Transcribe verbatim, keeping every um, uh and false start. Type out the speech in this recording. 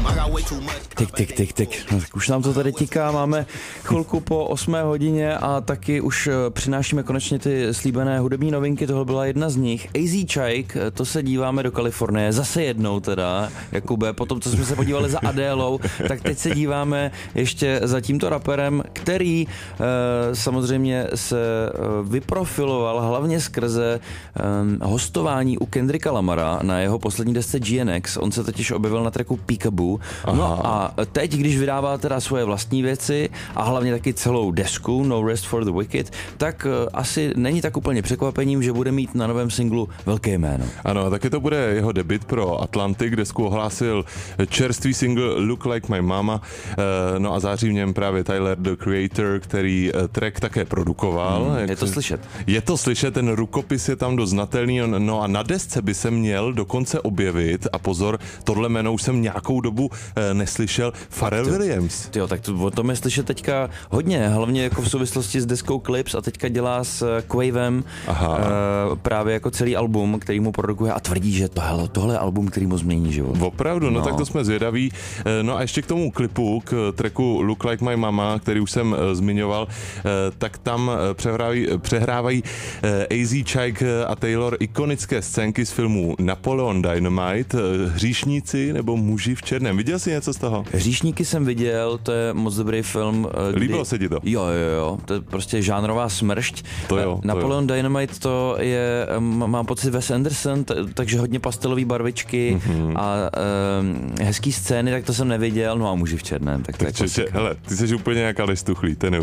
Tik, tik, tik, tik. No, tak už nám to tady tiká, máme chvilku po osmé hodině a taky už přinášíme konečně ty slíbené hudební novinky, tohle byla jedna z nich. A Z Chike, to se díváme do Kalifornie, zase jednou teda, Jakube, potom co jsme se podívali za Adélou, tak teď se díváme ještě za tímto raperem, který e, samozřejmě se vyprofiloval hlavně skrze e, hostování u Kendricka Lamara na jeho poslední desce G N X, on se totiž objevil na tracku Peekaboo. No a teď, když vydává teda svoje vlastní věci a hlavně taky celou desku No Rest for the Wicked, tak uh, asi není tak úplně překvapením, že bude mít na novém singlu velké jméno. Ano, taky to bude jeho debut pro Atlantic, desku ohlásil čerstvý single Look Like My Mama, uh, no a září v něm právě Tyler, the Creator, který uh, track také produkoval. Hmm, je to slyšet. Je to slyšet, ten rukopis je tam dost znatelný, no a na desce by se měl dokonce objevit, a pozor, tohle jméno už jsem nějakou dobu uh, neslyšel, Pharrell ty, Williams. Jo, tak to, o tom je slyšet teďka hodně, hlavně jako v souvislosti s deskou Clips a teďka dělá s Quavem uh, právě jako celý album, který mu produkuje a tvrdí, že tohle, tohle je album, který mu změní život. Opravdu, no, no tak to jsme zvědaví. No a ještě k tomu klipu, k tracku Look Like My Mama, který už jsem uh, zmiňoval, uh, tak tam přehrávají, přehrávají uh, A Z Chike a Taylor ikonické scénky z filmu Napoleon Dynamite, uh, Hříšníci nebo Muži v černém. Viděl jsi něco z toho? Hříšníky jsem viděl, to je moc dobrý film. Kdy... Líbilo se ti to? Jo, jo, jo, to je prostě žánrová smršť. To jo, to Napoleon jo. Dynamite to je, mám pocit, Wes Anderson, t- takže hodně pastelový barvičky mm-hmm. a um, hezký scény, tak to jsem neviděl, no a Muži v černém. Tak, tak hele, ty jsi úplně nějaká listuchlý, ten